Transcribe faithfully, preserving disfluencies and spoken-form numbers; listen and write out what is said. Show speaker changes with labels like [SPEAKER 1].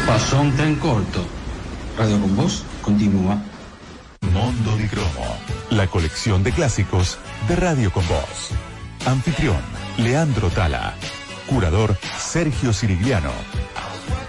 [SPEAKER 1] Pasó un tren corto. Radio con Voz continúa.
[SPEAKER 2] Mondo di Cromo, la colección de clásicos de Radio con Voz. Anfitrión, Leandro Tala. Curador, Sergio Sirigliano.